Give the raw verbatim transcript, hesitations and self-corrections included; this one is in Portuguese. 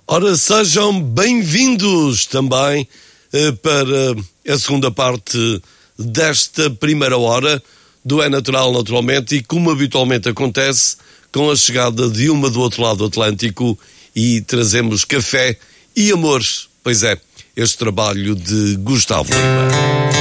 Ora, sejam bem-vindos também eh, para a segunda parte desta primeira hora do É Natural, Naturalmente, e como habitualmente acontece, com a chegada de uma do outro lado do Atlântico, e trazemos café e amor. Pois é, este trabalho de Gustavo Lima.